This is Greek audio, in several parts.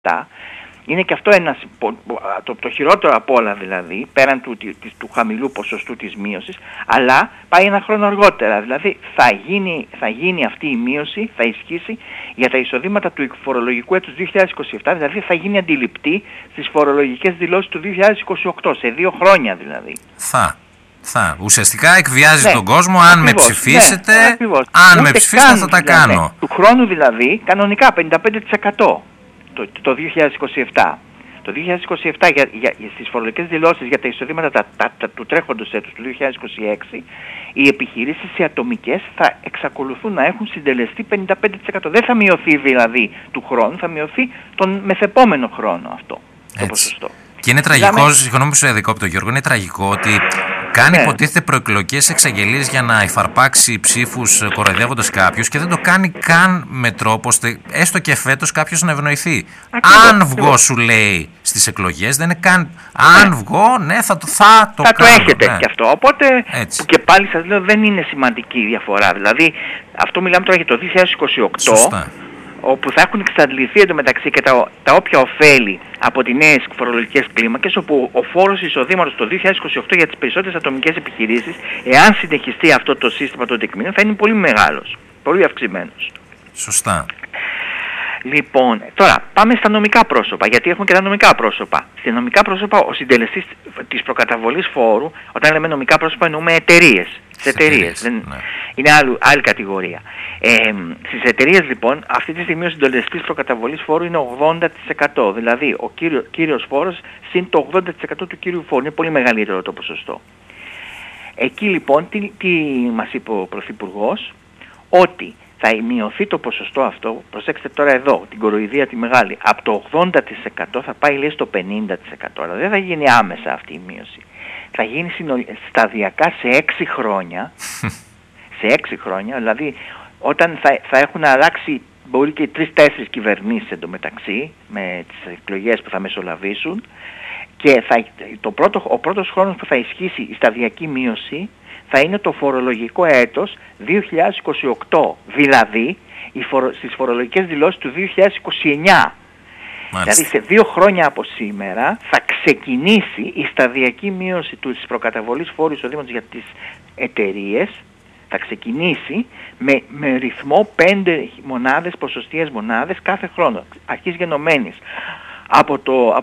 Είναι και αυτό το χειρότερο από όλα, δηλαδή, πέραν του χαμηλού ποσοστού της μείωσης, αλλά πάει ένα χρόνο αργότερα. Δηλαδή θα γίνει αυτή η μείωση, θα ισχύσει για τα εισοδήματα του φορολογικού έτους 2027, δηλαδή θα γίνει αντιληπτή στις φορολογικές δηλώσεις του 2028, σε 2 χρόνια δηλαδή. Ουσιαστικά εκβιάζει τον κόσμο, αν με ψηφίσετε, αν με ψηφίσετε θα τα κάνω. Του χρόνου δηλαδή, κανονικά 55%. Το 2027. Το 2027 στις φορολογικές δηλώσεις για τα εισοδήματα του τρέχοντος έτους του 2026, οι επιχειρήσεις οι ατομικές θα εξακολουθούν να έχουν συντελεστεί 55%. Δεν θα μειωθεί δηλαδή του χρόνου, θα μειωθεί τον μεθεπόμενο χρόνο αυτό το ποσοστό. Και είναι τραγικό, συγγνώμη που σου διακόπτω Γιώργο, είναι τραγικό ότι κάνει υποτίθεται προεκλογικές εξαγγελίες για να υφαρπάξει ψήφους κοροϊδεύοντας κάποιους και δεν το κάνει καν με τρόπο ώστε έστω και φέτος κάποιος να ευνοηθεί. Αν βγω, σου λέει, στις εκλογές, δεν είναι καν. Αν βγω, ναι, θα το κάνω. Το έχετε και αυτό. Οπότε, που και πάλι σας λέω, δεν είναι σημαντική η διαφορά. Δηλαδή, αυτό μιλάμε τώρα για το 2028. Σωστά. Όπου θα έχουν εξαντληθεί εντωμεταξύ και τα όποια ωφέλη από τις νέες φορολογικές κλίμακες, όπου ο φόρος εισοδήματος το 2028 για τις περισσότερες ατομικές επιχειρήσεις, εάν συνεχιστεί αυτό το σύστημα των τεκμήνων, θα είναι πολύ μεγάλος, πολύ αυξημένος. Σωστά. Λοιπόν, τώρα πάμε στα νομικά πρόσωπα, γιατί έχουμε και τα νομικά πρόσωπα. Στα νομικά πρόσωπα, ο συντελεστής της προκαταβολής φόρου, όταν λέμε νομικά πρόσωπα εννοούμε εταιρείες. Είναι άλλη κατηγορία. Στις εταιρείες λοιπόν, αυτή τη στιγμή ο συντελεστής προκαταβολής φόρου είναι 80%. Δηλαδή ο κύριος φόρος συν το 80% του κύριου φόρου. Είναι πολύ μεγαλύτερο το ποσοστό. Εκεί λοιπόν τι μας είπε ο Πρωθυπουργός? Ότι θα μειωθεί το ποσοστό αυτό, προσέξτε τώρα εδώ, την κοροϊδία τη μεγάλη, από το 80% θα πάει λέει στο 50%. Αλλά δεν θα γίνει άμεσα αυτή η μείωση. Θα γίνει σταδιακά σε 6 χρόνια, σε 6 χρόνια, δηλαδή όταν θα έχουν αλλάξει μπορεί και 3-4 κυβερνήσεις εντωμεταξύ, με τις εκλογές που θα μεσολαβήσουν, και ο πρώτος χρόνος που θα ισχύσει η σταδιακή μείωση θα είναι το φορολογικό έτος 2028, δηλαδή στις φορολογικές δηλώσεις του 2029. Δηλαδή σε 2 χρόνια από σήμερα θα ξεκινήσει η σταδιακή μείωση της προκαταβολής φόρου εισοδήματος για τις εταιρείες, θα ξεκινήσει με ρυθμό 5 μονάδες, ποσοστιαίες μονάδες κάθε χρόνο, αρχής γενομένης. Από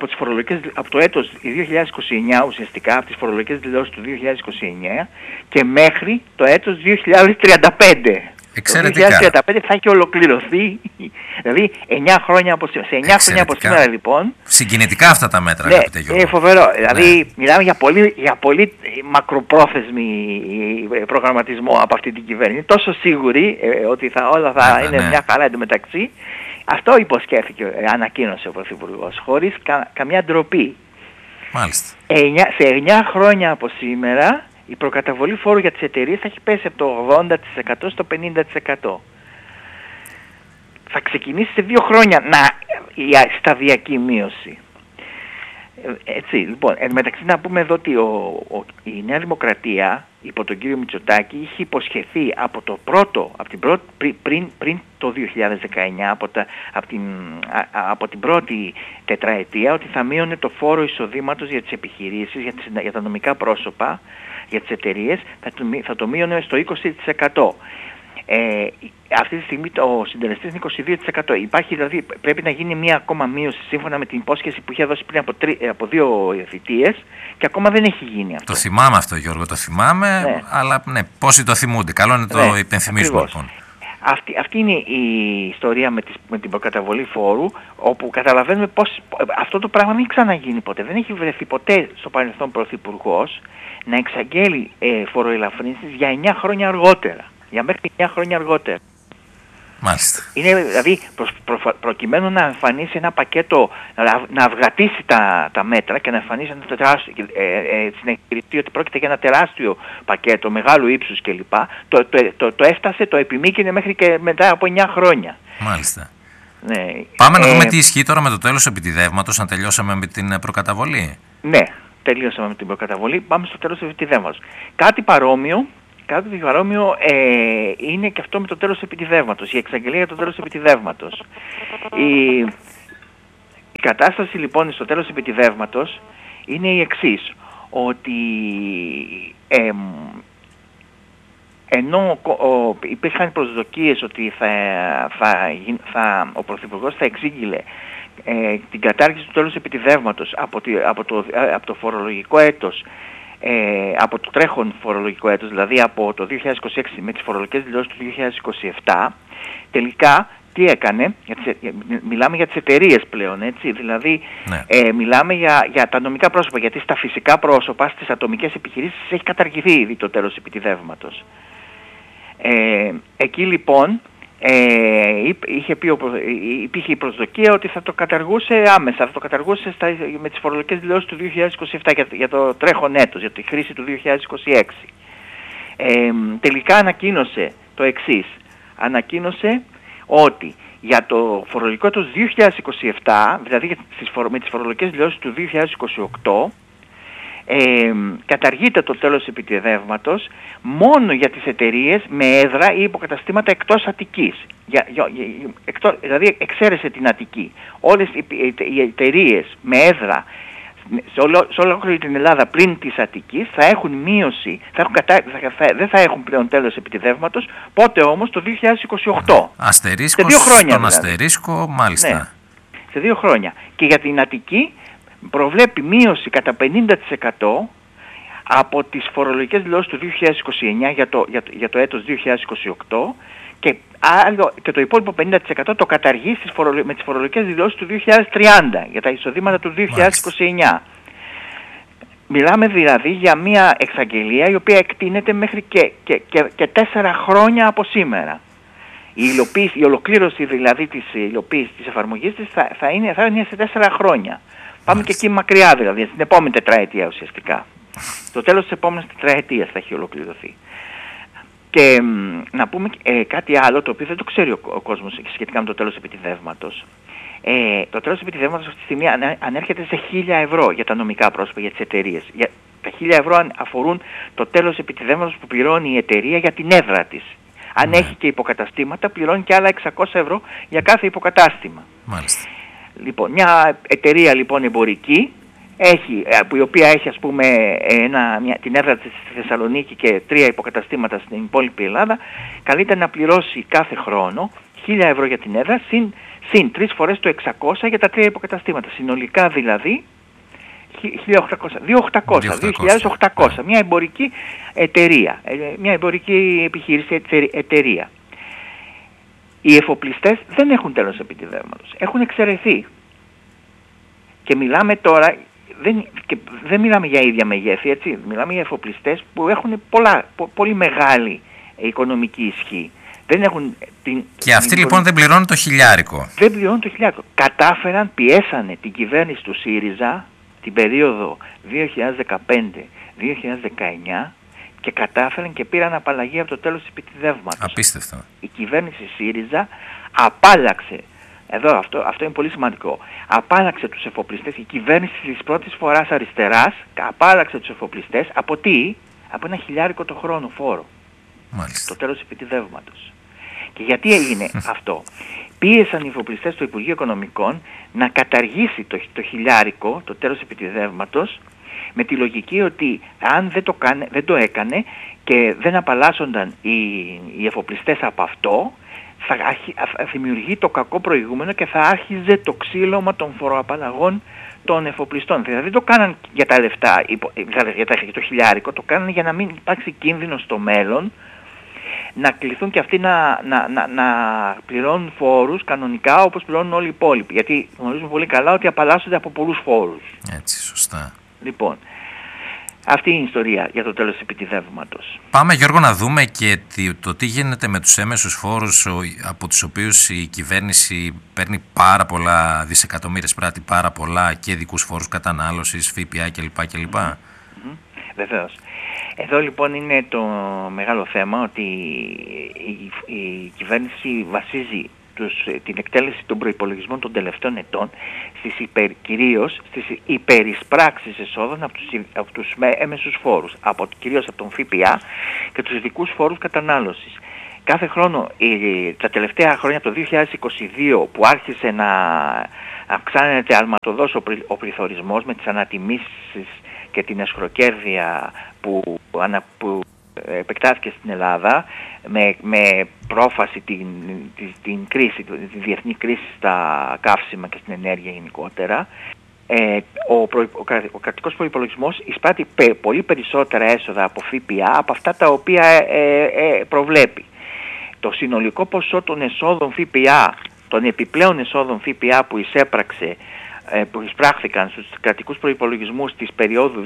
το έτος 2029 ουσιαστικά, από τις φορολογικές δηλώσεις του 2029 και μέχρι το έτος 2035. Εξαιρετικά. Το 2035 θα έχει ολοκληρωθεί, δηλαδή 9 χρόνια από σήμερα. Σε 9 χρόνια από σήμερα λοιπόν. Συγκινητικά αυτά τα μέτρα, αγαπητέ Γιώργο. Είναι φοβερό. Δηλαδή μιλάμε για πολύ μακροπρόθεσμη προγραμματισμό από αυτή την κυβέρνηση. Τόσο σίγουροι ότι όλα θα είναι μια χαρά εντωμεταξύ. Αυτό υποσχέθηκε, ανακοίνωσε ο Πρωθυπουργός, χωρίς καμιά ντροπή. Μάλιστα. Σε 9 χρόνια από σήμερα η προκαταβολή φόρου για τις εταιρείες θα έχει πέσει από το 80% στο 50%. Θα ξεκινήσει σε 2 χρόνια η σταδιακή μείωση. Έτσι, λοιπόν, μεταξύ να πούμε εδώ ότι η Νέα Δημοκρατία υπό τον κύριο Μητσοτάκη είχε υποσχεθεί πριν το 2019 από την πρώτη τετραετία ότι θα μείωνε το φόρο εισοδήματος για τις επιχειρήσεις, για τα νομικά πρόσωπα, για τις εταιρείες, θα το μείωνε στο 20%. Αυτή τη στιγμή ο συντελεστής είναι 22%. Δηλαδή πρέπει να γίνει μία ακόμα μείωση σύμφωνα με την υπόσχεση που είχε δώσει πριν από 2 θητείες και ακόμα δεν έχει γίνει αυτό. Το θυμάμαι αυτό, Γιώργο, το θυμάμαι, αλλά ναι, πόσοι το θυμούνται. Καλό είναι το υπενθυμίσουμε λοιπόν. Αυτή είναι η ιστορία με την προκαταβολή φόρου, όπου καταλαβαίνουμε πως αυτό το πράγμα δεν έχει ξαναγίνει ποτέ. Δεν έχει βρεθεί ποτέ στο παρελθόν πρωθυπουργός να εξαγγέλει φοροελαφρύνσεις για 9 χρόνια αργότερα. Για μέχρι 9 χρόνια αργότερα. Μάλιστα. Είναι δηλαδή προκειμένου να εμφανίσει ένα πακέτο, να αυγατήσει τα μέτρα και να εμφανίσει ένα τεράστιο, συνεχιστεί ότι πρόκειται για ένα τεράστιο πακέτο μεγάλου ύψους κλπ. Το έφτασε, το επιμήκυνε μέχρι και μετά από 9 χρόνια. Μάλιστα. Ναι. Πάμε να δούμε τι ισχύει τώρα με το τέλος επιτιδεύματος, αν τελειώσαμε με την προκαταβολή. Ναι, τελειώσαμε με την προκαταβολή, πάμε στο τέλος επιτιδεύματος. Κάτι παρόμοιο είναι και αυτό με το τέλος επιτιδεύματος, η εξαγγελία για το τέλος επιτιδεύματος. κατάσταση λοιπόν στο τέλος επιτιδεύματος είναι η εξής, ότι ενώ υπήρχαν προσδοκίες ότι ο Πρωθυπουργός θα εξήγηλε την κατάργηση του τέλους επιτιδεύματος από το φορολογικό έτος, από το τρέχον φορολογικό έτος, δηλαδή από το 2026 με τις φορολογικές δηλώσεις του 2027, τελικά τι έκανε, μιλάμε για τις εταιρείες πλέον, έτσι, δηλαδή μιλάμε για τα νομικά πρόσωπα, γιατί στα φυσικά πρόσωπα, στις ατομικές επιχειρήσεις έχει καταργηθεί ήδη το τέλος επιτιδεύματος. Εκεί λοιπόν υπήρχε η προσδοκία ότι θα το καταργούσε άμεσα, θα το καταργούσε με τις φορολογικές δηλώσεις του 2027 για το τρέχον έτος, για τη χρήση του 2026. Τελικά ανακοίνωσε το εξής, ανακοίνωσε ότι για το φορολογικό έτος 2027, δηλαδή με τις φορολογικές δηλώσεις του 2028, καταργείται το τέλος επιτιδεύματος μόνο για τις εταιρείες με έδρα ή υποκαταστήματα εκτός Αττικής. Δηλαδή εξαίρεσε την Αττική. Όλες οι εταιρείες με έδρα σε όλη την Ελλάδα πλην της Αττικής θα έχουν μείωση, δεν θα έχουν πλέον τέλος επιτιδεύματος, πότε όμως το 2028. Αστερίσκο σε 2 χρόνια στον δηλαδή. αστερίσκο, μάλιστα. Ναι, σε 2 χρόνια. Και για την Αττική προβλέπει μείωση κατά 50% από τις φορολογικές δηλώσεις του 2029 για το έτος 2028 και το υπόλοιπο 50% το καταργεί με τις φορολογικές δηλώσεις του 2030 για τα εισοδήματα του 2029. Μάλιστα. Μιλάμε δηλαδή για μια εξαγγελία η οποία εκτείνεται μέχρι και 4 χρόνια από σήμερα. Η ολοκλήρωση δηλαδή της υλοποίησης της εφαρμογής της θα είναι σε 4 χρόνια. Πάμε και εκεί μακριά δηλαδή, στην επόμενη τετραετία ουσιαστικά. Το τέλος της επόμενης τετραετίας θα έχει ολοκληρωθεί. Και να πούμε κάτι άλλο το οποίο δεν το ξέρει ο κόσμος σχετικά με το τέλος επιτιδεύματος. Το τέλος επιτιδεύματος αυτή τη στιγμή ανέρχεται σε 1.000 ευρώ για τα νομικά πρόσωπα, για τις εταιρείες. Τα 1.000 ευρώ αφορούν το τέλος επιτιδεύματος που πληρώνει η εταιρεία για την έδρα της. Αν έχει και υποκαταστήματα, πληρώνει και άλλα 600 ευρώ για κάθε υποκατάστημα. Μάλιστα. Λοιπόν, μια εταιρεία λοιπόν εμπορική, η οποία έχει ας πούμε την έδρα της στη Θεσσαλονίκη και 3 υποκαταστήματα στην υπόλοιπη Ελλάδα, καλείται να πληρώσει κάθε χρόνο 1.000 ευρώ για την έδρα, συν 3 φορές το 600 για τα 3 υποκαταστήματα. Συνολικά δηλαδή 2.800, μια εμπορική εταιρεία, μια εμπορική επιχείρηση εταιρεία. Οι εφοπλιστές δεν έχουν τέλος επιτιδεύματος, έχουν εξαιρεθεί. Και μιλάμε τώρα, δεν μιλάμε για ίδια μεγέθη, έτσι, μιλάμε για εφοπλιστές που έχουν πολύ μεγάλη οικονομική ισχύ. Δεν έχουν και αυτοί λοιπόν δεν πληρώνουν το χιλιάρικο. Δεν πληρώνουν το χιλιάρικο. Κατάφεραν, πιέσανε την κυβέρνηση του ΣΥΡΙΖΑ την περίοδο 2015-2019 και κατάφεραν και πήραν απαλλαγή από το τέλος της επιτιδεύματος. Απίστευτο. Η κυβέρνηση ΣΥΡΙΖΑ απάλλαξε, αυτό είναι πολύ σημαντικό, απάλλαξε τους εφοπλιστές, η κυβέρνηση της πρώτης φοράς αριστεράς απάλλαξε τους εφοπλιστές από τι? Από 1 χιλιάρικο το χρόνο φόρο. Μάλιστα. Το τέλος επιτιδεύματος. Και γιατί έγινε αυτό? Πίεσαν οι εφοπλιστές στο Υπουργείο Οικονομικών να καταργήσει το χιλιάρικο, το τέλος επιτιδεύματος, με τη λογική ότι αν δεν το έκανε και δεν απαλλάσσονταν οι εφοπλιστές από αυτό, θα δημιουργεί το κακό προηγούμενο και θα άρχιζε το ξύλωμα των φοροαπαλλαγών των εφοπλιστών. Δηλαδή δεν το κάναν για τα λεφτά, για το χιλιάρικο, το κάναν για να μην υπάρξει κίνδυνο στο μέλλον να κληθούν και αυτοί να πληρώνουν φόρους κανονικά όπως πληρώνουν όλοι οι υπόλοιποι. Γιατί γνωρίζουμε πολύ καλά ότι απαλλάσσονται από πολλούς φόρους. Έτσι, σωστά. Λοιπόν, αυτή είναι η ιστορία για το τέλος της επιτιδεύματος. Πάμε, Γιώργο, να δούμε και το τι γίνεται με τους έμεσους φόρους από τους οποίους η κυβέρνηση παίρνει πάρα πολλά δισεκατομμύρια, πράττει πάρα πολλά και ειδικούς φόρους κατανάλωσης, ΦΠΑ κλπ. Βεβαίως. Εδώ λοιπόν είναι το μεγάλο θέμα ότι η κυβέρνηση βασίζει την εκτέλεση των προϋπολογισμών των τελευταίων ετών κυρίως στις υπερισπράξεις εσόδων από τους έμεσους φόρους, κυρίως από τον ΦΠΑ και τους ειδικούς φόρους κατανάλωσης. κάθε χρόνο τα τελευταία χρόνια, το 2022 που άρχισε να αυξάνεται αλματοδός ο πληθωρισμός με τις ανατιμήσεις και την εσχροκέρδεια που επεκτάθηκε στην Ελλάδα με πρόφαση την κρίση, τη διεθνή κρίση στα καύσιμα και στην ενέργεια γενικότερα, ο κρατικός προϋπολογισμός εισπράττει πολύ περισσότερα έσοδα από ΦΠΑ από αυτά τα οποία προβλέπει. Το συνολικό ποσό των εσόδων ΦΠΑ, των επιπλέον εσόδων ΦΠΑ που εισπράχθηκαν στους κρατικούς προϋπολογισμούς της περίοδου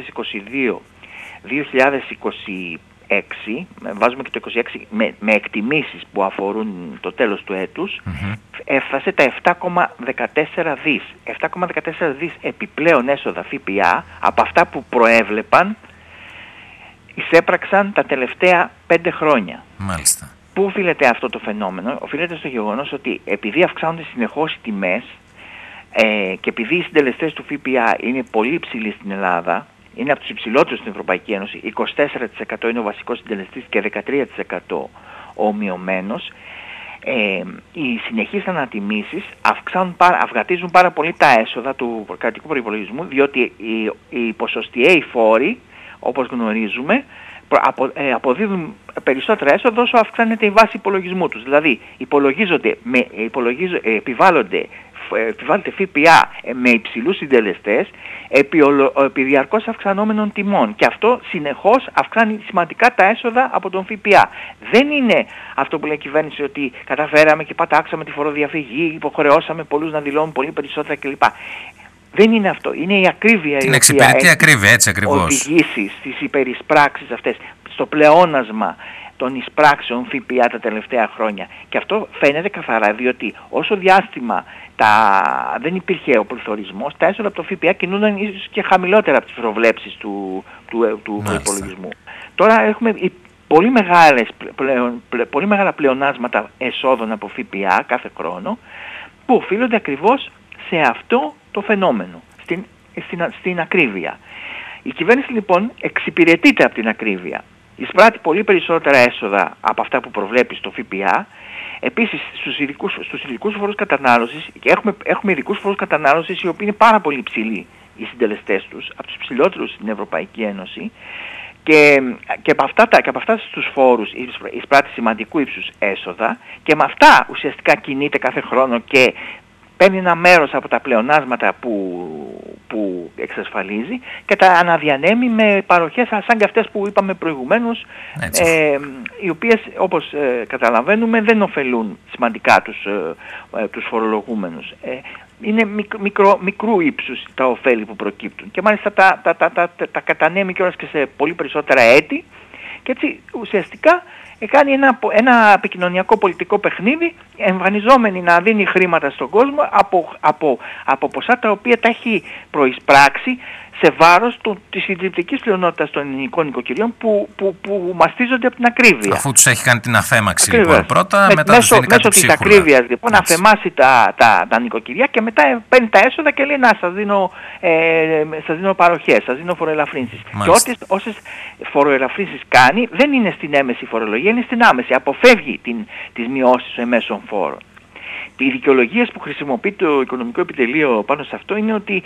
2022-2026, βάζουμε και το 26 με εκτιμήσεις που αφορούν το τέλος του έτους, έφτασε τα 7,14 δις. 7,14 δις επιπλέον έσοδα ΦΠΑ από αυτά που προέβλεπαν εισέπραξαν τα τελευταία 5 χρόνια. Μάλιστα. Πού οφείλεται αυτό το φαινόμενο? Οφείλεται στο γεγονός ότι επειδή αυξάνονται συνεχώς οι τιμές και επειδή οι συντελεστές του ΦΠΑ είναι πολύ υψηλοί στην Ελλάδα, είναι από τους υψηλότερους στην Ευρωπαϊκή Ένωση, 24% είναι ο βασικός συντελεστής και 13% ο μειωμένος, οι συνεχείς ανατιμήσεις αυγατίζουν πάρα πολύ τα έσοδα του κρατικού προϋπολογισμού, διότι οι ποσοστιαίοι φόροι, όπως γνωρίζουμε, αποδίδουν περισσότερα έσοδα όσο αυξάνεται η βάση υπολογισμού τους. Δηλαδή επιβάλλεται ΦΠΑ με υψηλούς συντελεστές επί διαρκώς αυξανόμενων τιμών, και αυτό συνεχώς αυξάνει σημαντικά τα έσοδα από τον ΦΠΑ. Δεν είναι αυτό που λέει η κυβέρνηση ότι καταφέραμε και πατάξαμε τη φοροδιαφυγή, υποχρεώσαμε πολλούς να δηλώνουν πολύ περισσότερα κλπ. Δεν είναι αυτό. Είναι η ακρίβεια την εξυπηρετεί ακρίβεια, έτσι ακριβώς, οδηγήσει στις υπερισπράξεις αυτές, στο πλεόνασμα των εισπράξεων ΦΠΑ τα τελευταία χρόνια. Και αυτό φαίνεται καθαρά, διότι όσο διάστημα δεν υπήρχε ο πληθωρισμός, τα έσοδα από το ΦΠΑ κινούνταν ίσως και χαμηλότερα από τις προβλέψεις του προϋπολογισμού. Τώρα έχουμε πολύ μεγάλα πλεονάσματα εσόδων από ΦΠΑ κάθε χρόνο, που οφείλονται ακριβώς σε αυτό το φαινόμενο, στην ακρίβεια. Η κυβέρνηση λοιπόν εξυπηρετείται από την ακρίβεια. Εισπράττει πολύ περισσότερα έσοδα από αυτά που προβλέπει στο ΦΠΑ. Επίσης στους ειδικούς φόρους κατανάλωσης, και έχουμε ειδικούς φόρους κατανάλωσης οι οποίοι είναι πάρα πολύ υψηλοί οι συντελεστές τους, από τους ψηλότερους στην Ευρωπαϊκή Ένωση, και από αυτά στους φόρους εισπράττει σημαντικού ύψους έσοδα, και με αυτά ουσιαστικά κινείται κάθε χρόνο και παίρνει ένα μέρος από τα πλεονάσματα που εξασφαλίζει και τα αναδιανέμει με παροχές σαν και αυτές που είπαμε προηγουμένως, οι οποίες, όπως καταλαβαίνουμε, δεν ωφελούν σημαντικά τους φορολογούμενους. Είναι μικρού ύψους τα ωφέλη που προκύπτουν, και μάλιστα τα κατανέμει κιόλας και σε πολύ περισσότερα έτη, και έτσι ουσιαστικά κάνει ένα επικοινωνιακό πολιτικό παιχνίδι, εμφανιζόμενη να δίνει χρήματα στον κόσμο από ποσά τα οποία τα έχει προεισπράξει σε βάρος της συντριπτικής πλειονότητας των ελληνικών οικοκυριών που μαστίζονται από την ακρίβεια. Αφού τους έχει κάνει την αφέμαξη λοιπόν πρώτα, μετά τους δίνει μέσω της ακρίβειας λοιπόν να αφεμάσει τα νοικοκυριά, και μετά παίρνει τα έσοδα και λέει να σας δίνω παροχές, σας δίνω φοροελαφρύνσεις. Και όσες φοροελαφρύνσεις κάνει δεν είναι στην έμεση φορολογία, είναι στην άμεση. Αποφεύγει τις μειώσεις των εμέσων φόρων. Οι δικαιολογίες που χρησιμοποιεί το Οικονομικό Επιτελείο πάνω σε αυτό είναι ότι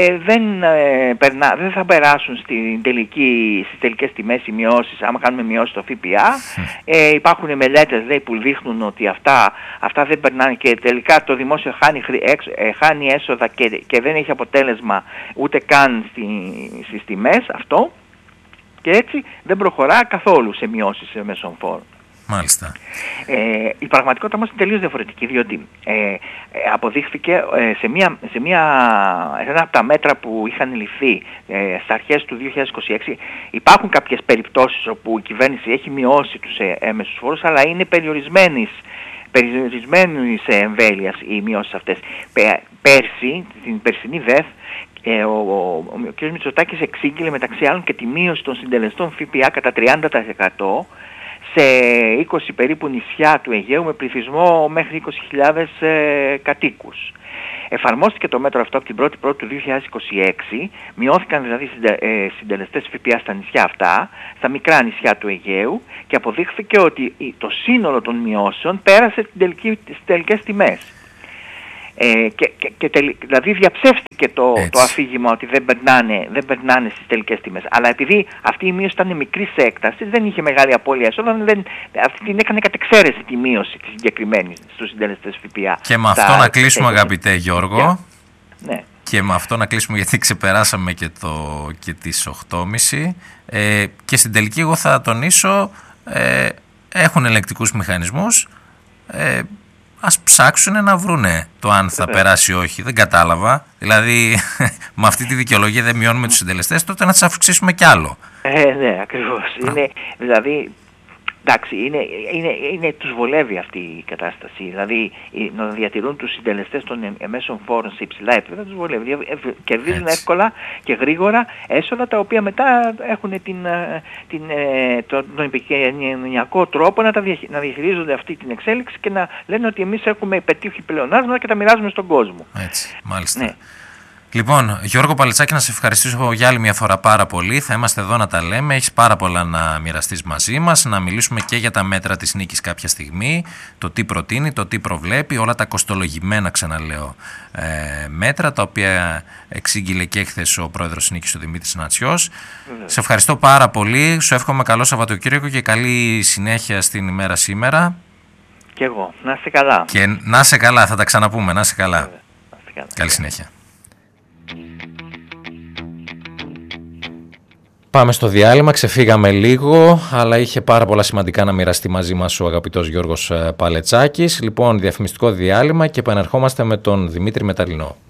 δεν θα περάσουν στις τελικές τιμές οι μειώσεις, άμα κάνουμε μειώσεις στο ΦΠΑ. Υπάρχουν μελέτες που δείχνουν ότι αυτά δεν περνάνε, και τελικά το δημόσιο χάνει έσοδα και δεν έχει αποτέλεσμα ούτε καν στις τιμές αυτό, και έτσι δεν προχωρά καθόλου σε μειώσεις μέσων φόρων. Μάλιστα. Η πραγματικότητα όμως είναι τελείως διαφορετική, διότι αποδείχθηκε σε ένα από τα μέτρα που είχαν ληφθεί στα αρχές του 2026, υπάρχουν κάποιες περιπτώσεις όπου η κυβέρνηση έχει μειώσει τους έμεσους φόρους, αλλά είναι περιορισμένης εμβέλειας οι μειώσεις αυτές. Πέρσι, την περσινή ΔΕΘ, ο κ. Μητσοτάκης εξήγηλε μεταξύ άλλων και τη μείωση των συντελεστών ΦΠΑ κατά 30% σε 20 περίπου νησιά του Αιγαίου με πληθυσμό μέχρι 20.000 κατοίκους. εφαρμόστηκε το μέτρο αυτό από την 1η του 2026, μειώθηκαν δηλαδή συντελεστές ΦΠΑ στα νησιά αυτά, στα μικρά νησιά του Αιγαίου, και αποδείχθηκε ότι το σύνολο των μειώσεων πέρασε στις τελικές τιμές. Δηλαδή διαψεύστηκε το αφήγημα ότι δεν περνάνε στις τελικές τιμές. Αλλά επειδή αυτή η μείωση ήταν μικρής έκτασης, δεν είχε μεγάλη απώλεια έσοδα, αυτή την έκανε κατ' εξαίρεση τη μείωση τη συγκεκριμένη στους συντελεστές ΦΠΑ. Και με αυτό να κλείσουμε, αγαπητέ Γιώργο. Ναι. Και με αυτό να κλείσουμε, γιατί ξεπεράσαμε και τις 8.30. Και στην τελική εγώ θα τονίσω, έχουν ελεγκτικούς μηχανισμούς. Ας ψάξουν να βρούνε το αν θα περάσει ή όχι. Δεν κατάλαβα. Δηλαδή, με αυτή τη δικαιολογία δεν μειώνουμε τους συντελεστές, τότε να τις αυξήσουμε κι άλλο. Ναι, ακριβώς. Δηλαδή, εντάξει, τους βολεύει αυτή η κατάσταση. Δηλαδή, να διατηρούν τους συντελεστές των εμέσων φόρων σε υψηλά επίπεδα τους βολεύει. Κερδίζουν εύκολα και γρήγορα έσοδα, τα οποία μετά έχουν τον επικοινωνιακό τρόπο να διαχειρίζονται αυτή την εξέλιξη και να λένε ότι εμείς έχουμε πετύχει πλεονάσματα και τα μοιράζουμε στον κόσμο. Έτσι, μάλιστα. Ναι. Λοιπόν, Γιώργο Παλετσάκη, να σε ευχαριστήσω για άλλη μια φορά πάρα πολύ. Θα είμαστε εδώ να τα λέμε. Έχεις πάρα πολλά να μοιραστείς μαζί μας, να μιλήσουμε και για τα μέτρα της νίκης κάποια στιγμή, το τι προτείνει, το τι προβλέπει, όλα τα κοστολογημένα, ξαναλέω, μέτρα, τα οποία εξήγηλε και χθες ο πρόεδρος της νίκης, ο Δημήτρης Νατσιός. Σε ευχαριστώ πάρα πολύ. Σου εύχομαι καλό Σαββατοκύριακο και καλή συνέχεια στην ημέρα σήμερα. Και εγώ. Να είσαι καλά. Και να είσαι καλά, θα τα ξαναπούμε. Να είσαι καλά. Καλή συνέχεια. Πάμε στο διάλειμμα, ξεφύγαμε λίγο, αλλά είχε πάρα πολλά σημαντικά να μοιραστεί μαζί μας ο αγαπητός Γιώργος Παλετσάκης. Λοιπόν, διαφημιστικό διάλειμμα και επανερχόμαστε με τον Δημήτρη Μεταλλινό.